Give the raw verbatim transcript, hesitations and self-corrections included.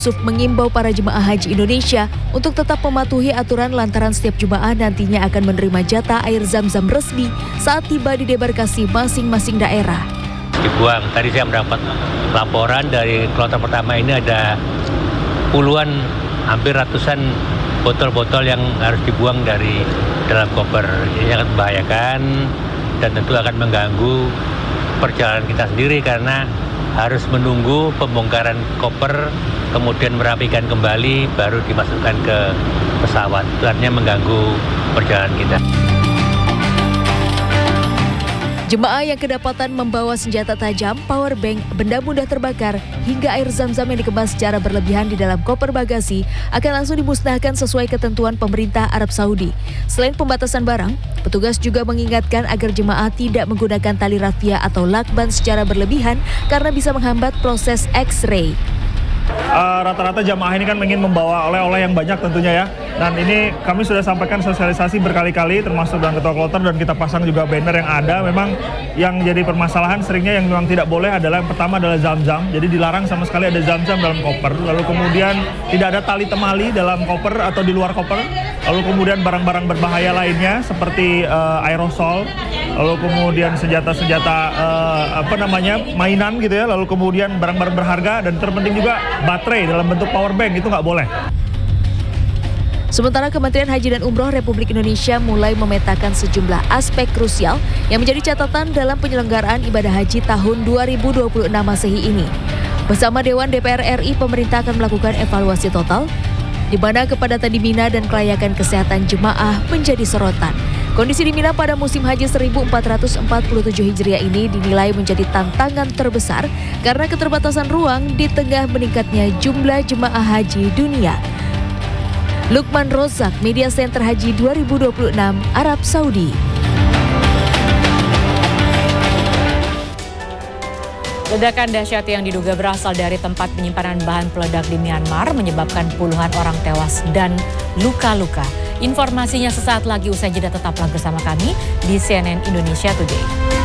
Yusuf mengimbau para jemaah haji Indonesia untuk tetap mematuhi aturan lantaran setiap jemaah nantinya akan menerima jatah air zam-zam resmi saat tiba di debarkasi masing-masing daerah. Dibuang. Tadi saya mendapat laporan dari kloter pertama ini ada puluhan, hampir ratusan botol-botol yang harus dibuang dari dalam koper. Ini akan membahayakan dan tentu akan mengganggu perjalanan kita sendiri karena harus menunggu pembongkaran koper, kemudian merapikan kembali, baru dimasukkan ke pesawat. Itu artinya mengganggu perjalanan kita. Jemaah yang kedapatan membawa senjata tajam, power bank, benda mudah terbakar, hingga air zam-zam yang dikemas secara berlebihan di dalam koper bagasi akan langsung dimusnahkan sesuai ketentuan pemerintah Arab Saudi. Selain pembatasan barang, petugas juga mengingatkan agar jemaah tidak menggunakan tali rafia atau lakban secara berlebihan karena bisa menghambat proses X-ray. Uh, rata-rata jamaah ini kan ingin membawa oleh-oleh yang banyak tentunya ya. Dan ini kami sudah sampaikan sosialisasi berkali-kali termasuk dengan ketua kloter dan kita pasang juga banner yang ada. Memang yang jadi permasalahan seringnya yang memang tidak boleh adalah yang pertama adalah zam-zam. Jadi dilarang sama sekali ada zam-zam dalam koper. Lalu kemudian tidak ada tali temali dalam koper atau di luar koper. Lalu kemudian barang-barang berbahaya lainnya seperti uh, aerosol. Lalu kemudian senjata-senjata uh, apa namanya mainan gitu ya. Lalu kemudian barang-barang berharga dan terpenting juga baterai dalam bentuk power bank itu nggak boleh. Sementara Kementerian Haji dan Umroh Republik Indonesia mulai memetakan sejumlah aspek krusial yang menjadi catatan dalam penyelenggaraan ibadah haji tahun dua ribu dua puluh enam Masehi ini. Bersama Dewan D P R R I, pemerintah akan melakukan evaluasi total, di mana kepadatan di Mina dan kelayakan kesehatan jemaah menjadi sorotan. Kondisi di Mina pada musim haji seribu empat ratus empat puluh tujuh Hijriah ini dinilai menjadi tantangan terbesar karena keterbatasan ruang di tengah meningkatnya jumlah jemaah haji dunia. Lukman Rozak, Media Center Haji dua ribu dua puluh enam, Arab Saudi. Ledakan dahsyat yang diduga berasal dari tempat penyimpanan bahan peledak di Myanmar menyebabkan puluhan orang tewas dan luka-luka. Informasinya sesaat lagi, usai jeda tetaplah bersama kami di C N N Indonesia Today.